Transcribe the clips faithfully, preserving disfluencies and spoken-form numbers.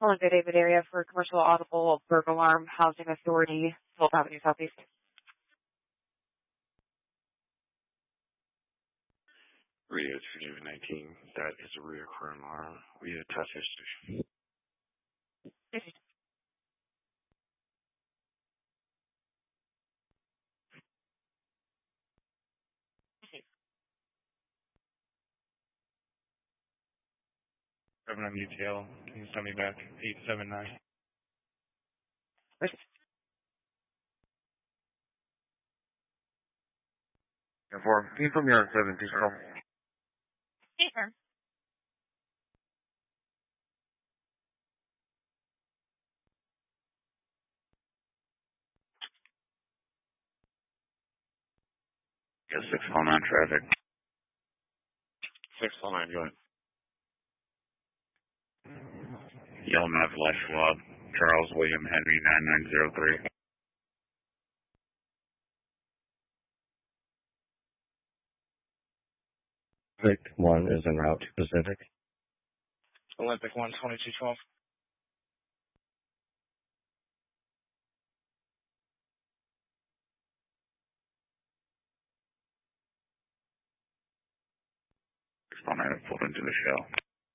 Calling the David area for commercial audible burglar alarm housing authority, twelfth Avenue Southeast. Rio two David nineteen, that is a reoccurring alarm. We have test history. Seven on U T L, can you send me back? eight seven nine. Four. Can you put me on seven, please call? Sure. Yeah, six four nine traffic. six four nine, go ahead. Yellowknife Life Schwab, Charles William Henry nine nine zero three. Vic one is en route to Pacific. Olympic one twenty-two twelve. six four nine pulled into the shell.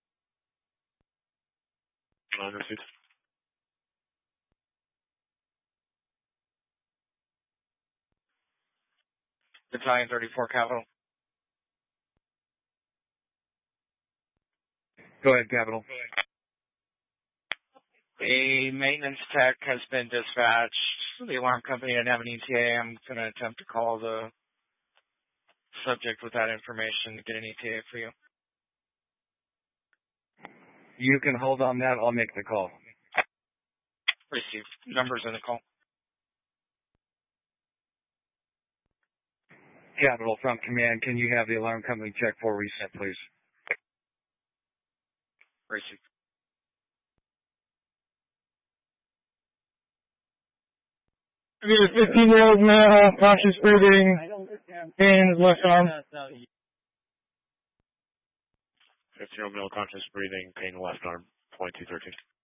On receipt. Battalion thirty-four Capital. Go ahead, Capital. A maintenance tech has been dispatched. The alarm company didn't have an E T A. I'm going to attempt to call the subject with that information to get an E T A for you. You can hold on that. I'll make the call. Receive. Numbers in the call. Capital from command, can you have the alarm company check for reset, please? Receive. We have a fifteen-year-old male, conscious breathing, pain in his left arm. fifteen-year-old male, conscious breathing, pain in left arm, point two thirteen.